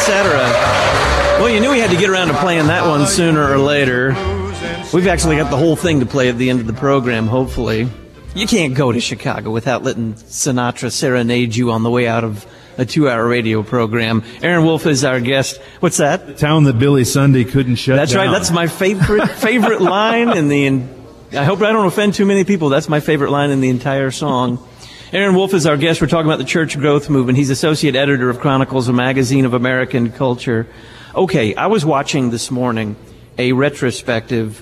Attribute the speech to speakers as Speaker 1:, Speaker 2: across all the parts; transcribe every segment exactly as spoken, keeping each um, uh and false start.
Speaker 1: cetera. Well, you knew we had to get around to playing that one sooner or later. We've actually got the whole thing to play at the end of the program, hopefully. You can't go to Chicago without letting Sinatra serenade you on the way out of a two-hour radio program. Aaron Wolf is our guest. What's that?
Speaker 2: The town that Billy Sunday couldn't shut
Speaker 1: That's
Speaker 2: down.
Speaker 1: right. That's my favorite favorite line in the... In, I hope I don't offend too many people. That's my favorite line in the entire song. Aaron Wolf is our guest. We're talking about the Church Growth Movement. He's associate editor of Chronicles, a magazine of American culture. Okay, I was watching this morning a retrospective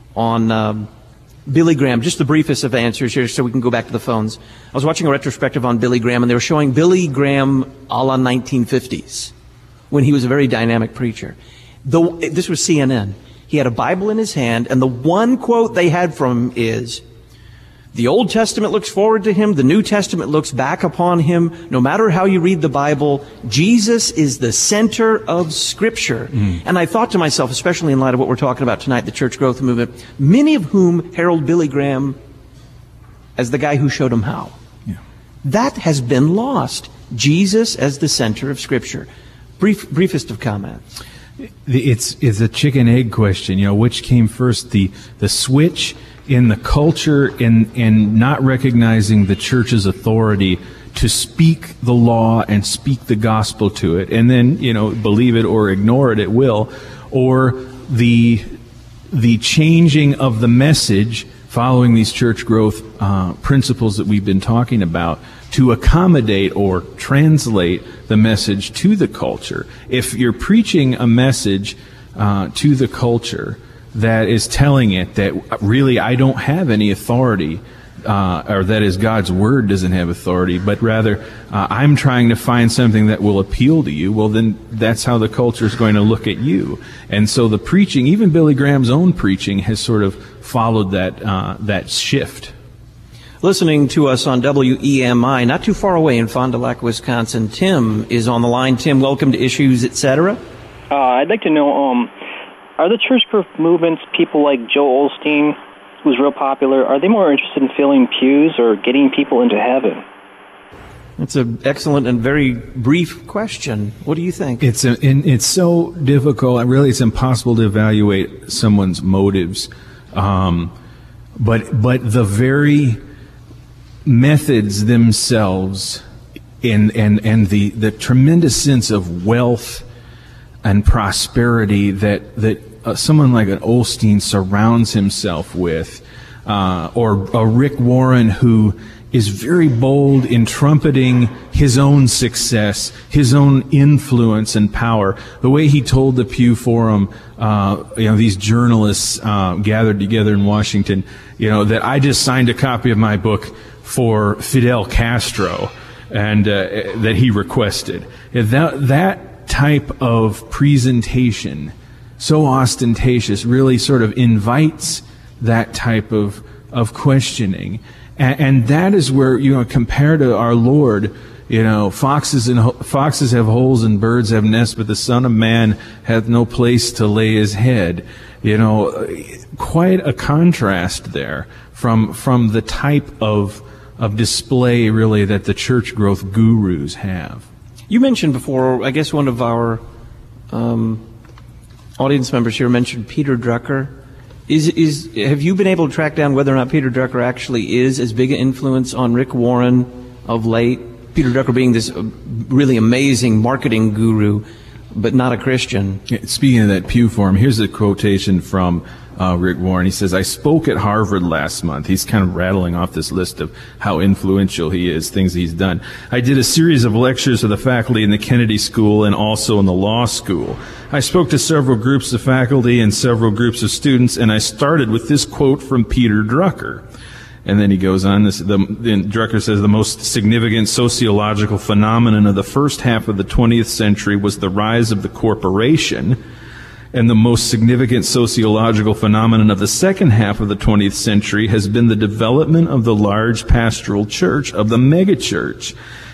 Speaker 1: on um, Billy Graham, just the briefest of answers here so we can go back to the phones. I was watching a retrospective on Billy Graham, and they were showing Billy Graham a la nineteen fifties, when he was a very dynamic preacher. The, this was C N N. He had a Bible in his hand, and the one quote they had from him is, "The Old Testament looks forward to him. The New Testament looks back upon him. No matter how you read the Bible, Jesus is the center of Scripture." Mm. And I thought to myself, especially in light of what we're talking about tonight, the Church Growth Movement, many of whom herald Billy Graham as the guy who showed them how. Yeah. That has been lost. Jesus as the center of Scripture. Brief, briefest of comments.
Speaker 2: It's it's a chicken-egg question. You know, which came first, the the switch in the culture in in not recognizing the church's authority to speak the law and speak the gospel to it, and then, you know, believe it or ignore it at will, or the the changing of the message following these church growth uh, principles that we've been talking about to accommodate or translate the message to the culture. If you're preaching a message uh, to the culture that is telling it that really I don't have any authority, uh, or that is God's Word doesn't have authority, but rather uh, I'm trying to find something that will appeal to you, well then that's how the culture is going to look at you. And so the preaching, even Billy Graham's own preaching, has sort of followed that uh, that shift.
Speaker 1: Listening to us on W E M I, not too far away in Fond du Lac, Wisconsin, Tim is on the line. Tim, welcome to Issues, et cetera.
Speaker 3: Uh, I'd like to know, um, are the church growth movements people like Joel Osteen, who's real popular, are they more interested in filling pews or getting people into heaven?
Speaker 1: That's an excellent and very brief question. What do you think?
Speaker 2: It's a, it's so difficult. Really, it's impossible to evaluate someone's motives. Um, but but the very methods themselves and and and the the tremendous sense of wealth and prosperity that that uh, someone like an Osteen surrounds himself with, uh, or a Rick Warren who is very bold in trumpeting his own success, his own influence and power. The way he told the Pew Forum, uh, you know, these journalists uh, gathered together in Washington, you know, that I just signed a copy of my book for Fidel Castro, and uh, that he requested. That that type of presentation, so ostentatious, really sort of invites that type of of questioning. And that is where, you know, compared to our Lord, you know, foxes and foxes have holes and birds have nests, but the Son of Man hath no place to lay his head. You know, quite a contrast there from from the type of of display, really, that the church growth gurus have.
Speaker 1: You mentioned before, I guess one of our um, audience members here mentioned Peter Drucker. Is is have you been able to track down whether or not Peter Drucker actually is as big an influence on Rick Warren of late? Peter Drucker being this really amazing marketing guru, but not a Christian.
Speaker 2: Speaking of that Pew Forum, here's a quotation from uh, Rick Warren. He says, "I spoke at Harvard last month." He's kind of rattling off this list of how influential he is, things he's done. "I did a series of lectures to the faculty in the Kennedy School and also in the law school. I spoke to several groups of faculty and several groups of students, and I started with this quote from Peter Drucker." And then he goes on, this, the, then Drucker says, "The most significant sociological phenomenon of the first half of the twentieth century was the rise of the corporation, and the most significant sociological phenomenon of the second half of the twentieth century has been the development of the large pastoral church, of the megachurch.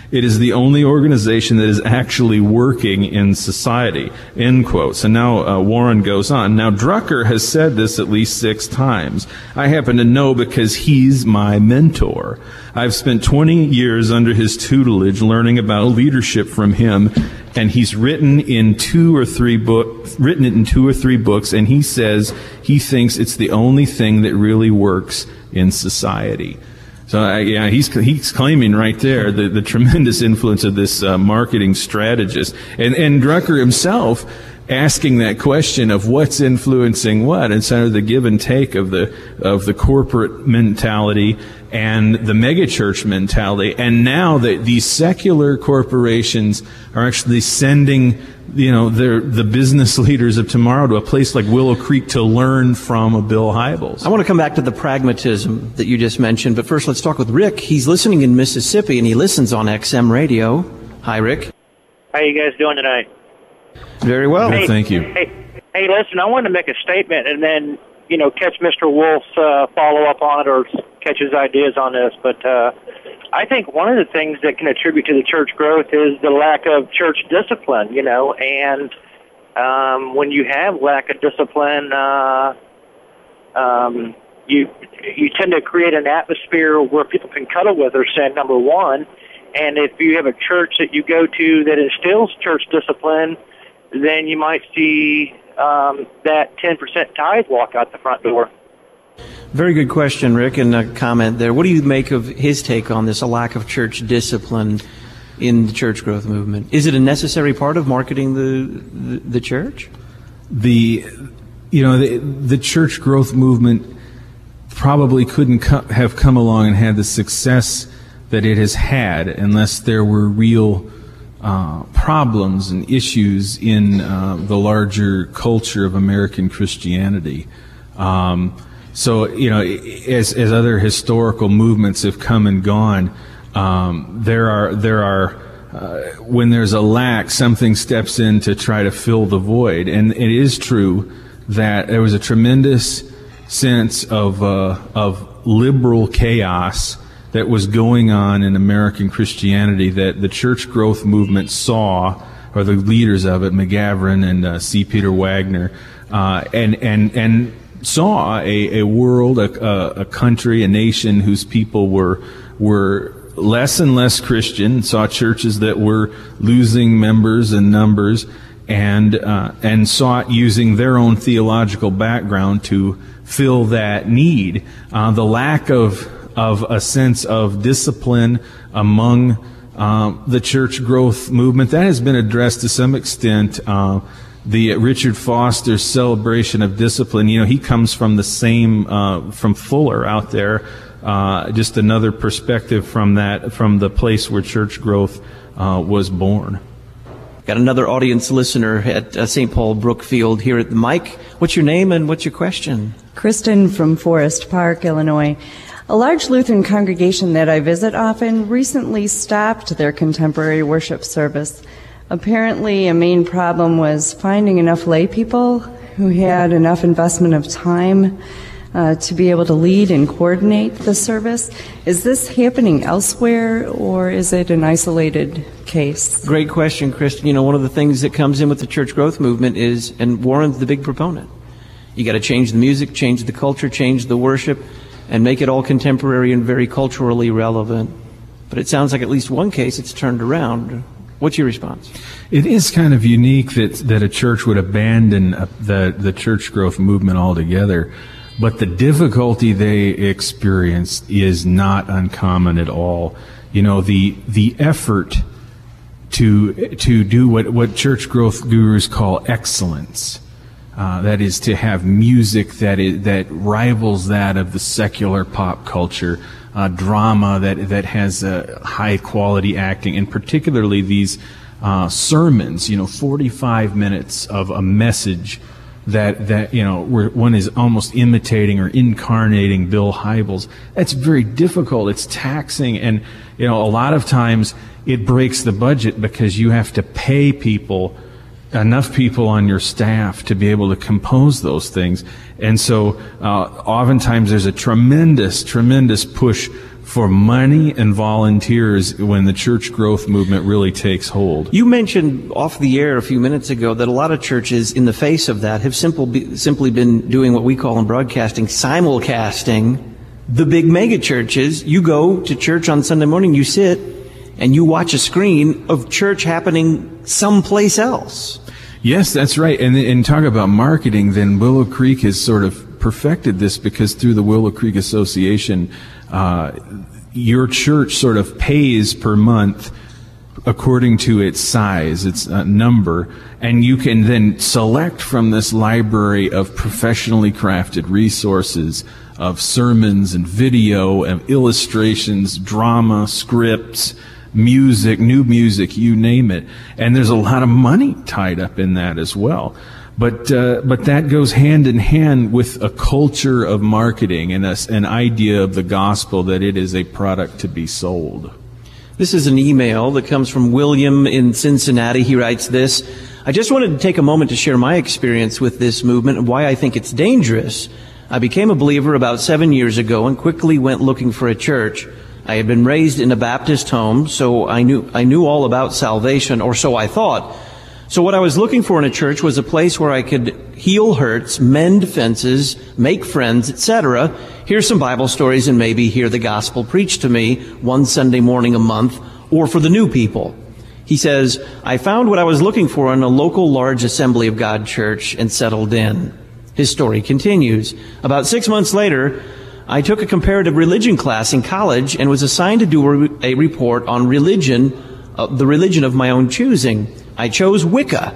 Speaker 2: It is the only organization that is actually working in society, end quote. So now uh, Warren goes on. Now, Drucker has said this at least six times. I happen to know because he's my mentor. I've spent twenty years under his tutelage learning about leadership from him, and he's written in two or three book, written it in two or three books, and he says he thinks it's the only thing that really works in society. So uh, yeah, he's he's claiming right there the, the tremendous influence of this uh, marketing strategist, and and Drucker himself asking that question of what's influencing what, and sort of the give and take of the of the corporate mentality and the megachurch mentality, and now that these secular corporations are actually sending, you know, their the business leaders of tomorrow to a place like Willow Creek to learn from a Bill Hybels.
Speaker 1: I want to come back to the pragmatism that you just mentioned, but first let's talk with Rick. He's listening in Mississippi, and he listens on X M radio. Hi, Rick.
Speaker 4: How you guys doing tonight?
Speaker 1: Very well.
Speaker 2: Hey, thank you.
Speaker 4: Hey, hey, listen, I wanted to make a statement and then, you know, catch Mister Wolf's uh, follow-up on it or catch his ideas on this. But uh, I think one of the things that can attribute to the church growth is the lack of church discipline, you know, and um, when you have lack of discipline, uh, um, you you tend to create an atmosphere where people can cuddle with their sin, number one. And if you have a church that you go to that instills church discipline, then you might see um, that ten percent tithe walk out the front door.
Speaker 1: Very good question, Rick, and a comment there. What do you make of his take on this, a lack of church discipline in the church growth movement? Is it a necessary part of marketing the the, the church?
Speaker 2: The, you know, the, the church growth movement probably couldn't co- have come along and had the success that it has had unless there were real Uh, problems and issues in uh, the larger culture of American Christianity. Um, so, you know, as as other historical movements have come and gone, um, there are there are uh, when there's a lack, something steps in to try to fill the void. And it is true that there was a tremendous sense of uh, of liberal chaos that was going on in American Christianity that the church growth movement saw, or the leaders of it, McGavran and uh, C. Peter Wagner, uh, and and and saw a, a world, a, a country, a nation whose people were were less and less Christian. Saw churches that were losing members and numbers, and uh, and sought using their own theological background to fill that need. Uh, the lack of of a sense of discipline among um, the church growth movement, that has been addressed to some extent. Uh, the uh, Richard Foster's celebration of discipline, you know, he comes from the same, uh, from Fuller out there, uh, just another perspective from that, from the place where church growth uh, was born.
Speaker 1: Got another audience listener at uh, Saint Paul Brookfield here at the mic. What's your name and what's your question?
Speaker 5: Kristen from Forest Park, Illinois. A large Lutheran congregation that I visit often recently stopped their contemporary worship service. Apparently, a main problem was finding enough lay people who had enough investment of time uh, to be able to lead and coordinate the service. Is this happening elsewhere, or is it an isolated case?
Speaker 1: Great question, Kristen. You know, one of the things that comes in with the church growth movement is, and Warren's the big proponent, you got to change the music, change the culture, change the worship, and make it all contemporary and very culturally relevant. But it sounds like at least one case it's turned around. What's your response?
Speaker 2: It is kind of unique that that a church would abandon a, the the church growth movement altogether, but the difficulty they experienced is not uncommon at all. You know, the the effort to to do what what church growth gurus call excellence. Uh, that is to have music that is, that rivals that of the secular pop culture, uh, drama that that has uh, high quality acting, and particularly these uh, sermons. You know, forty-five minutes of a message that that you know where one is almost imitating or incarnating Bill Hybels. That's very difficult. It's taxing, and you know a lot of times it breaks the budget because you have to pay people. Enough people on your staff to be able to compose those things. And so uh, oftentimes there's a tremendous, tremendous push for money and volunteers when the church growth movement really takes hold.
Speaker 1: You mentioned off the air a few minutes ago that a lot of churches, in the face of that, have simple be, simply been doing what we call in broadcasting simulcasting the big mega churches. You go to church on Sunday morning, you sit, and you watch a screen of church happening someplace else.
Speaker 2: Yes, that's right. And, and talk about marketing, then Willow Creek has sort of perfected this, because through the Willow Creek Association, uh, your church sort of pays per month according to its size, its uh, number, and you can then select from this library of professionally crafted resources, of sermons and video and illustrations, drama, scripts, music, new music, you name it. And there's a lot of money tied up in that as well. But uh, but that goes hand in hand with a culture of marketing and a, an idea of the gospel that it is a product to be sold.
Speaker 1: This is an email that comes from William in Cincinnati. He writes this: I just wanted to take a moment to share my experience with this movement and why I think it's dangerous. I became a believer about seven years ago and quickly went looking for a church. I had been raised in a Baptist home, so I knew I knew all about salvation, or so I thought. So what I was looking for in a church was a place where I could heal hurts, mend fences, make friends, et cetera, hear some Bible stories, and maybe hear the gospel preached to me one Sunday morning a month, or for the new people. He says, I found what I was looking for in a local large Assembly of God church and settled in. His story continues. About six months later, I took a comparative religion class in college and was assigned to do a, a report on religion, uh, the religion of my own choosing. I chose Wicca.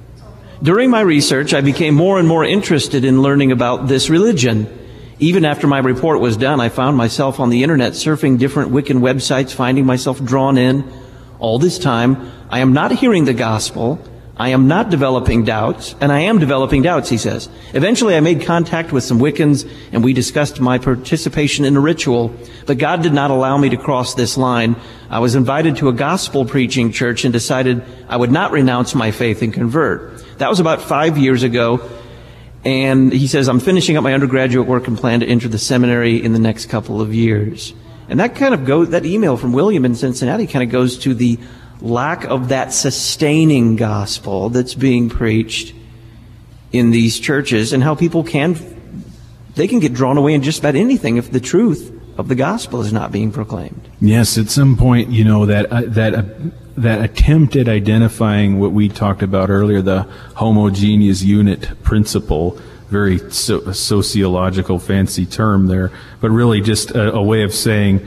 Speaker 1: During my research, I became more and more interested in learning about this religion. Even after my report was done, I found myself on the internet surfing different Wiccan websites, finding myself drawn in. All this time, I am not hearing the gospel. I am not developing doubts, and I am developing doubts, he says. Eventually, I made contact with some Wiccans, and we discussed my participation in a ritual, but God did not allow me to cross this line. I was invited to a gospel-preaching church and decided I would not renounce my faith and convert. That was about five years ago, and he says, I'm finishing up my undergraduate work and plan to enter the seminary in the next couple of years. And that kind of goes, that email from William in Cincinnati kind of goes to the lack of that sustaining gospel that's being preached in these churches, and how people can, they can get drawn away in just about anything if the truth of the gospel is not being proclaimed.
Speaker 2: Yes, at some point, you know, that uh, that uh, that attempt at identifying what we talked about earlier, the homogeneous unit principle, very so- sociological fancy term there, but really just a, a way of saying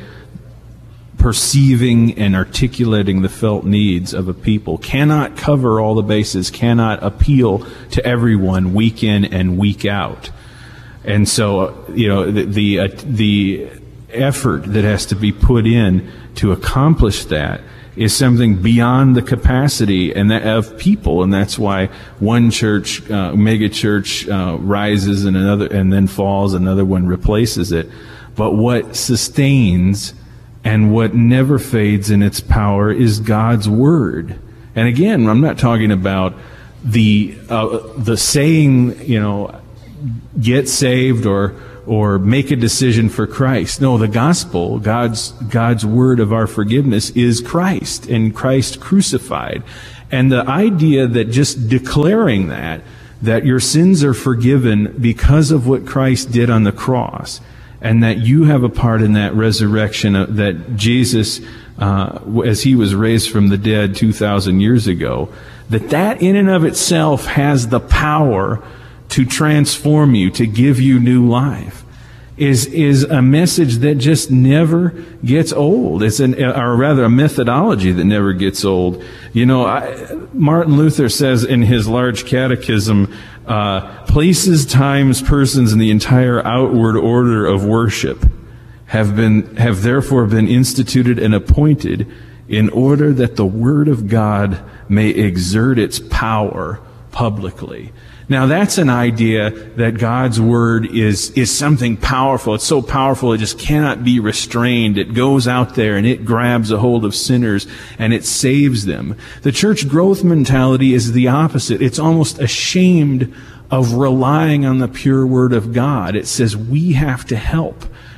Speaker 2: perceiving and articulating the felt needs of a people, cannot cover all the bases, cannot appeal to everyone week in and week out. And so, you know, the the, uh, the effort that has to be put in to accomplish that is something beyond the capacity and that of people, and that's why one church, uh, mega church, uh, rises and another, and then falls, another one replaces it. But what sustains and what never fades in its power is God's Word. And again, I'm not talking about the uh, the saying, you know, get saved or or make a decision for Christ. No, the gospel, God's God's word of our forgiveness, is Christ and Christ crucified. And the idea that just declaring that, that your sins are forgiven because of what Christ did on the cross, and that you have a part in that resurrection, uh, that Jesus, uh, as he was raised from the dead two thousand years ago, that that in and of itself has the power to transform you, to give you new life, is is a message that just never gets old. It's an, or rather, a methodology that never gets old. You know, I, Martin Luther says in his large catechism, uh, places, times, persons, and the entire outward order of worship have been have therefore been instituted and appointed in order that the Word of God may exert its power publicly. Now, that's an idea that God's Word is is something powerful. It's so powerful it just cannot be restrained. It goes out there and it grabs a hold of sinners and it saves them. The church growth mentality is the opposite. It's almost ashamed of relying on the pure Word of God. It says we have to help.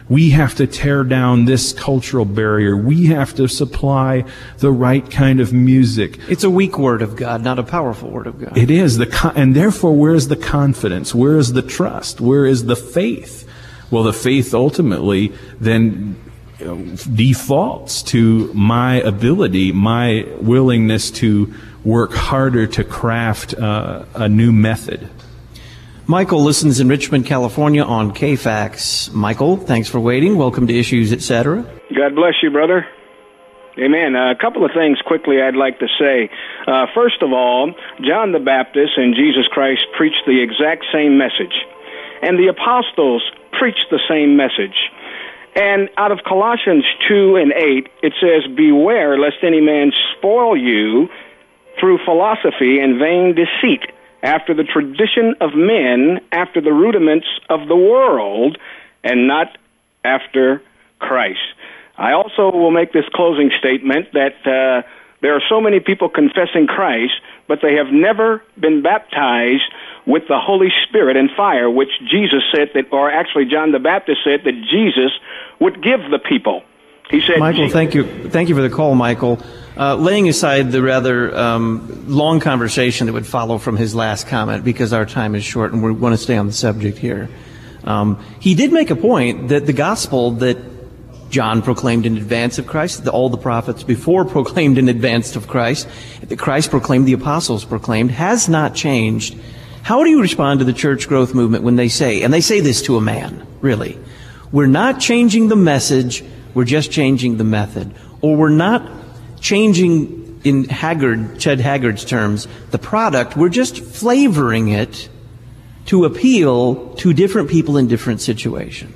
Speaker 2: We have to tear down this cultural barrier. We have to supply the right kind of music.
Speaker 1: It's a weak word of God, not a powerful word of God.
Speaker 2: It is. the con- And therefore, where is the confidence? Where is the trust? Where is the faith? Well, the faith ultimately then defaults to my ability, my willingness to work harder to craft uh, a new method.
Speaker 1: Michael listens in Richmond, California on K FAX. Michael, thanks for waiting. Welcome to Issues, et cetera.
Speaker 6: God bless you, brother. Amen. Uh, a couple of things quickly I'd like to say. Uh, first of all, John the Baptist and Jesus Christ preached the exact same message. And the apostles preached the same message. And out of Colossians two and eight, it says, "Beware lest any man spoil you through philosophy and vain deceit, after the tradition of men, after the rudiments of the world, and not after Christ." I also will make this closing statement that uh, there are so many people confessing Christ, but they have never been baptized with the Holy Spirit and fire, which Jesus said that, or actually John the Baptist said that Jesus would give the people. He said,
Speaker 1: Michael, thank you. Thank you for the call, Michael. Uh, laying aside the rather um, long conversation that would follow from his last comment, because our time is short and we want to stay on the subject here. Um, he did make a point that the gospel that John proclaimed in advance of Christ, that all the prophets before proclaimed in advance of Christ, that Christ proclaimed, the apostles proclaimed, has not changed. How do you respond to the church growth movement when they say, and they say this to a man, really, we're not changing the message, we're just changing the method, or we're not changing, in Haggard, Ched Haggard's terms, the product, we're just flavoring it to appeal to different people in different situations.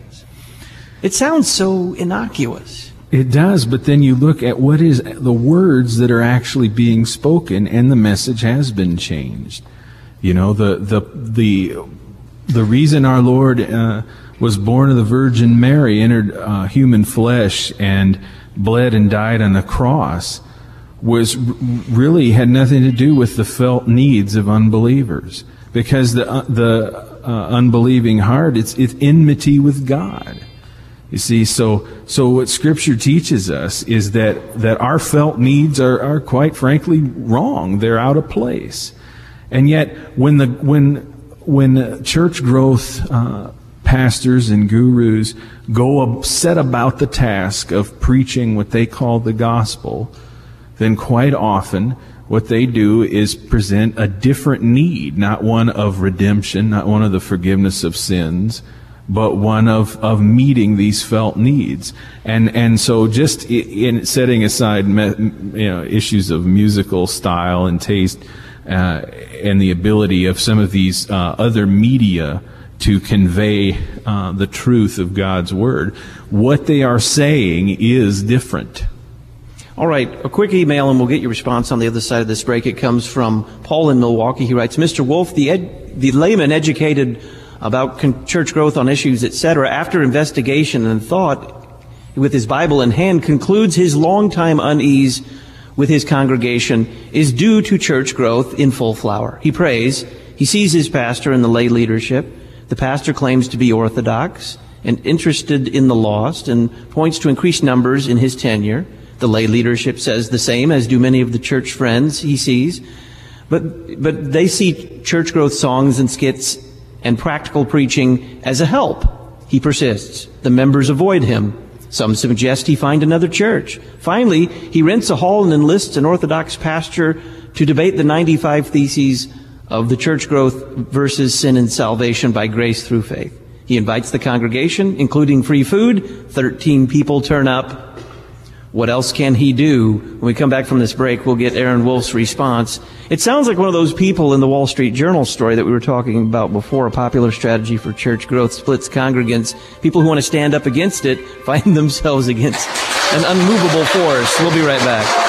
Speaker 1: It sounds so innocuous.
Speaker 2: It does, but then you look at what is the words that are actually being spoken, and the message has been changed. You know, the the the the reason our Lord uh, was born of the Virgin Mary, entered uh, human flesh, and bled and died on the cross, was really had nothing to do with the felt needs of unbelievers, because the uh, the uh, unbelieving heart, it's it's enmity with God. You see, so so what Scripture teaches us is that that our felt needs are, are quite frankly wrong. They're out of place. And yet, when the when when church growth uh, pastors and gurus go set about the task of preaching what they call the gospel, then quite often what they do is present a different need, not one of redemption, not one of the forgiveness of sins, but one of, of meeting these felt needs. And and so just in setting aside you know issues of musical style and taste, Uh, and the ability of some of these uh, other media to convey uh, the truth of God's Word, what they are saying is different.
Speaker 1: All right, a quick email and we'll get your response on the other side of this break. It comes from Paul in Milwaukee. He writes, Mister Wolf, the, ed- the layman educated about con- church growth on issues, et cetera, after investigation and thought with his Bible in hand, concludes his long-time unease with his congregation is due to church growth in full flower. He prays. He sees his pastor and the lay leadership. The pastor claims to be orthodox and interested in the lost and points to increased numbers in his tenure. The lay leadership says the same, as do many of the church friends he sees. But, but they see church growth songs and skits and practical preaching as a help. He persists. The members avoid him. Some suggest he find another church. Finally, he rents a hall and enlists an Orthodox pastor to debate the ninety-five theses of the church growth versus sin and salvation by grace through faith. He invites the congregation, including free food. Thirteen people turn up. What else can he do? When we come back from this break, we'll get Aaron Wolf's response. It sounds like one of those people in the Wall Street Journal story that we were talking about before. A popular strategy for church growth splits congregants. People who want to stand up against it find themselves against an unmovable force. We'll be right back.